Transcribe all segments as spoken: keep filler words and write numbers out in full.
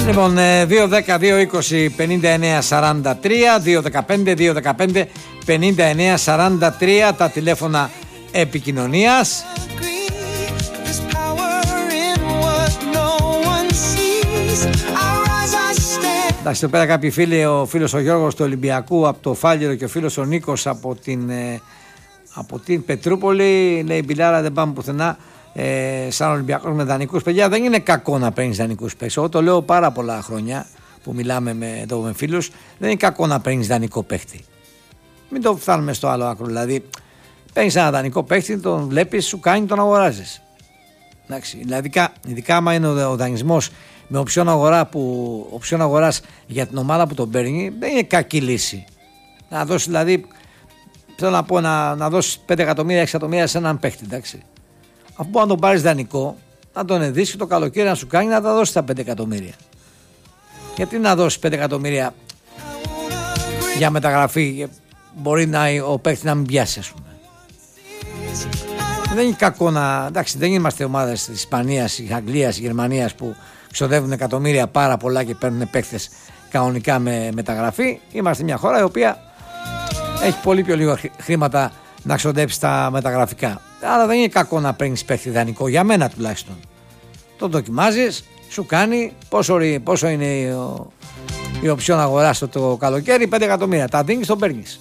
Λοιπόν, δύο δέκα δύο είκοσι πενήντα εννέα σαράντα τρία, δύο δεκαπέντε δύο δεκαπέντε πενήντα εννέα σαράντα τρία τα τηλέφωνα επικοινωνίας. Εντάξει, εδώ πέρα κάποιοι φίλοι, ο φίλος ο Γιώργος του Ολυμπιακού από το Φάλιρο και ο φίλος ο Νίκος από την, ε, από την Πετρούπολη, λέει Μπιλάρα δεν πάμε πουθενά ε, σαν Ολυμπιακός με δανεικούς. Παιδιά, δεν είναι κακό να παίρνεις δανεικούς παίκτες. Εγώ το λέω πάρα πολλά χρόνια που μιλάμε με, εδώ με φίλους, δεν είναι κακό να παίρνεις δανεικό παίκτη. Μην το φτάνουμε στο άλλο άκρο, δηλαδή παίρνεις ένα δανεικό παίκτη, τον βλέπεις, σου κάνει, τον αγοράζεις. Εντάξει, δηλαδή, ειδικά άμα είναι ο, ο δανεισμός με οψιόν, αγορά που, οψιόν αγοράς για την ομάδα που τον παίρνει, δεν είναι κακή λύση. Να δώσεις δηλαδή, θέλω να πω, να, να δώσεις πέντε εκατομμύρια, έξι εκατομμύρια σε έναν παίχτη, εντάξει. Αφού μπορεί να τον πάρεις δανεικό, να τον εδείς και το καλοκαίρι να σου κάνει να τα δώσεις τα πέντε εκατομμύρια. Γιατί να δώσεις πέντε εκατομμύρια για μεταγραφή, μπορεί να, ο παίχτης να μην πιάσει, ας πούμε. Δεν είναι κακό να. Εντάξει, δεν είμαστε ομάδες της Ισπανίας, της Αγγλίας, της Γερμανίας που ξοδεύουν εκατομμύρια πάρα πολλά και παίρνουν παίκτες κανονικά με μεταγραφή. Είμαστε μια χώρα η οποία έχει πολύ πιο λίγο χρήματα να ξοδέψει τα μεταγραφικά. Άρα δεν είναι κακό να παίρνεις παίκτη δανεικό, για μένα τουλάχιστον. Το δοκιμάζεις, σου κάνει πόσο, πόσο είναι η, η οψιόν αγοράς το, το καλοκαίρι, πέντε εκατομμύρια. Τα δίνεις, τον παίρνεις.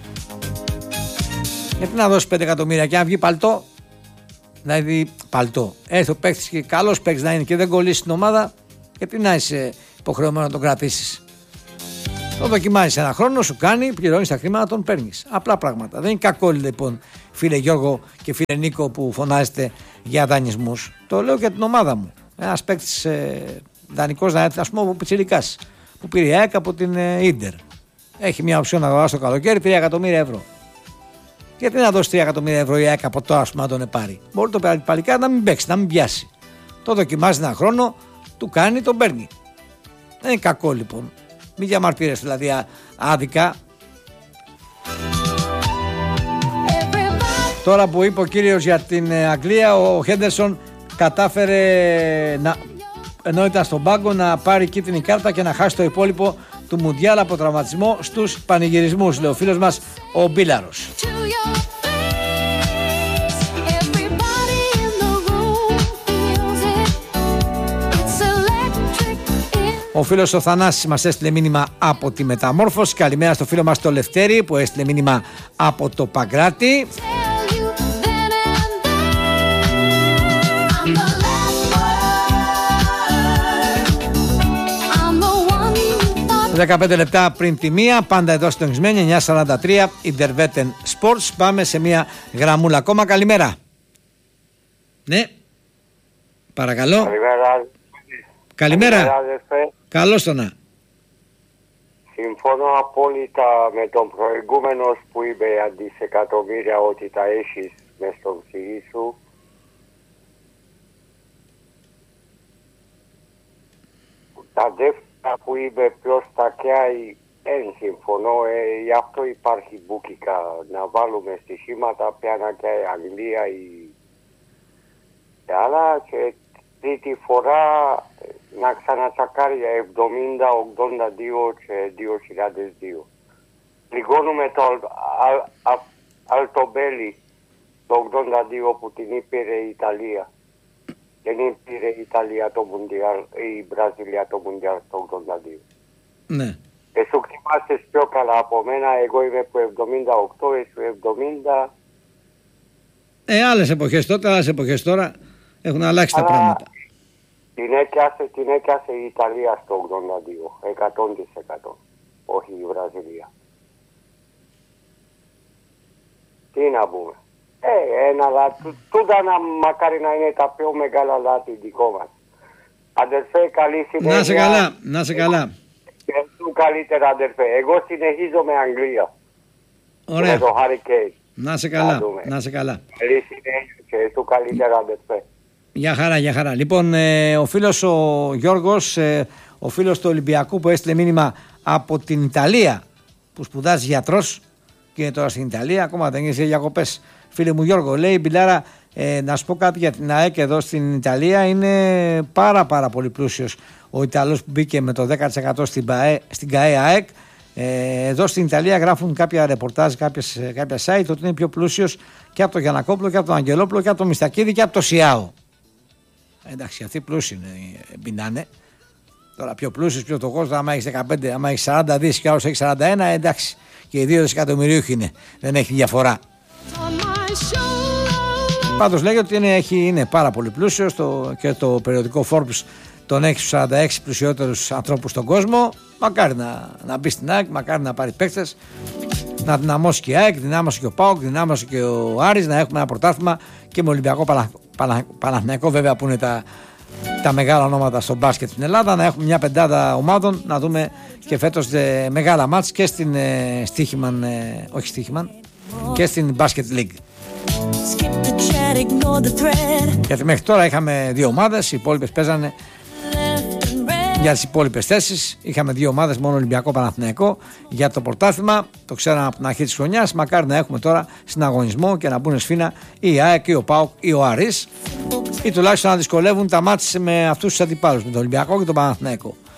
Γιατί να δώσεις πέντε εκατομμύρια και αν βγει παλτό, δηλαδή παλτό, έρθει ο παίκτης και καλός παίκτης να είναι και δεν κολλήσει την ομάδα, γιατί να είσαι υποχρεωμένο να τον κρατήσεις. Το δοκιμάζεις ένα χρόνο, σου κάνει, πληρώνεις τα χρήματα, τον παίρνεις. Απλά πράγματα. Δεν είναι κακό λοιπόν, φίλε Γιώργο και φίλε Νίκο, που φωνάζετε για δανεισμούς. Το λέω για την ομάδα μου. Ένας παίκτης ε, δανεικός, ας πούμε, ο Πιτσιρικάς, που πήρε η ΑΕΚ από την ε, Ίντερ. Έχει μια οψιόν να αγοράσει το καλοκαίρι, τρία εκατομμύρια ευρώ. Γιατί να δώσει τρία εκατομμύρια ευρώ η ΑΕΚ από τώρα, ας πούμε, να τον πάρει. Μπορεί το παλικάρι να μην παίξει, να μην πιάσει. Το δοκιμάζει ένα χρόνο, του κάνει, τον παίρνει. Δεν είναι κακό λοιπόν. Μην διαμαρτύρεσαι δηλαδή άδικα. Τώρα που είπε ο κύριος για την Αγγλία, ο Χέντερσον κατάφερε, να, ενώ ήταν στον πάγκο, να πάρει κίτρινη κάρτα και να χάσει το υπόλοιπο του Μουντιάλ από τραυματισμό στους πανηγυρισμούς, λέει ο φίλος μας ο Μπίλαρος. Ο φίλος ο Θανάσης μας έστειλε μήνυμα από τη Μεταμόρφωση. Καλημέρα στο φίλο μας το Λευτέρη που έστειλε μήνυμα από το Παγκράτη. δεκαπέντε λεπτά πριν τη μία, πάντα εδώ συντονισμένοι, εννιά σαράντα τρία, Interveten Sports. Πάμε σε μια γραμμούλα ακόμα. Καλημέρα. Ναι. Παρακαλώ. Καλημέρα. Καλημέρα. Καλημέρα, καλώς το να. Συμφωνώ απόλυτα με τον προηγούμενο που είπε για δισεκατομμύρια ότι τα έχεις μες στον ψυχή σου. Τα δεύτερα που είπε ποιος τα καίει, δεν συμφωνώ. Ε, γι' αυτό υπάρχει μπουκικά. Να βάλουμε στοιχήματα πια να καίει Αγγλία ή άλλα και τρίτη φορά να ξανατσακάρει εβδομήντα ογδόντα δύο και δύο χιλιάδες δύο. Πληγώνουμε το Αλτομπέλη το ογδόντα δύο που την πήρε η Ιταλία. Δεν πήρε η Ιταλία το Μουντιάλ, η Βραζιλία το Μουντιάλ το ογδόντα δύο. Ναι. Εσύ θυμάσαι πιο καλά από μένα, εγώ είμαι από εβδομήντα οκτώ, εσύ εβδομήντα. Ε, άλλες εποχές τότε, άλλες εποχές τώρα έχουν αλλάξει τα πράγματα. Την έκιασε, την έκιασε η Ιταλία στο ογδόντα δύο, εκατό τοις εκατό, όχι η Βραζιλία. Τι να πούμε. Ε, ένα λάθη, τούτα να μακάρι να είναι τα πιο μεγάλα λάθη δικό μας. Αδερφέ, καλή συνέχεια. Να σε καλά, να σε καλά. Και σου καλύτερα, αδερφέ. Εγώ συνεχίζω με Αγγλία. Ωραία. Με το Harry Kane. Να σε καλά, να σε καλά. Καλή συνέχεια και σου καλύτερα, αδερφέ. Για χαρά, για χαρά. Λοιπόν, ε, ο φίλος ο Γιώργος, ε, ο φίλος του Ολυμπιακού που έστειλε μήνυμα από την Ιταλία, που σπουδάζει γιατρός και είναι τώρα στην Ιταλία, ακόμα δεν είναι σε διακοπές. Φίλε μου Γιώργο, λέει Μπιλάρα, Ε, να σου πω κάτι για την ΑΕΚ εδώ στην Ιταλία. Είναι πάρα πάρα πολύ πλούσιος ο Ιταλός που μπήκε με το δέκα τοις εκατό στην, στην ΚΑΕ ΑΕΚ. Ε, εδώ στην Ιταλία γράφουν κάποια ρεπορτάζ, κάποιες, κάποια site ότι είναι πιο πλούσιος και από τον Γιαννακόπουλο και από τον Αγγελόπουλο και από τον Μιστακίδη και από τον Σιάο. Εντάξει, αυτοί πλούσιοι πεινάνε. Τώρα πιο πλούσιος, πιο το κόσμο, άμα έχεις δεκαπέντε, άμα έχεις σαράντα δις και άλλος έχει σαράντα ένα, εντάξει. Και οι δύο δισεκατομμυρίουχοι είναι, δεν έχει διαφορά. Πάντως λέγεται ότι είναι, έχει, είναι πάρα πολύ πλούσιος το, και το περιοδικό Forbes τον έχει στους σαράντα έξι πλουσιότερους ανθρώπους στον κόσμο. Μακάρι να, να μπει στην ΑΕΚ, μακάρι να πάρει παίκτες, να δυναμώσει και η ΑΕΚ, δυνάμωσε και ο ΠΑΟΚ, δυνάμωσε και ο Άρης, να έχουμε ένα πρωτάθλημα και με Ολυμπιακό Πανα, Πανα, Παναθηναϊκό βέβαια που είναι τα, τα μεγάλα ονόματα στο μπάσκετ στην Ελλάδα, να έχουμε μια πεντάδα ομάδων, να δούμε και φέτος ε, μεγάλα μάτς και στην ε, Στίχημαν, ε, όχι Στίχημαν, και στην Basket League. Γιατί μέχρι τώρα είχαμε δύο ομάδες, οι υπόλοιπες παίζανε για τις υπόλοιπες θέσεις. Είχαμε δύο ομάδες, μόνο Ολυμπιακό Παναθηναϊκό για το πρωτάθλημα. Το ξέραμε από την αρχή της χρονιάς. Μακάρι να έχουμε τώρα συναγωνισμό και να μπουν σφήνα η ΑΕΚ ή ο ΠΑΟΚ ή ο Άρης, ή τουλάχιστον να δυσκολεύουν τα μάτς με αυτούς τους αντιπάλους, με τον Ολυμπιακό και τον Παναθηναϊκό.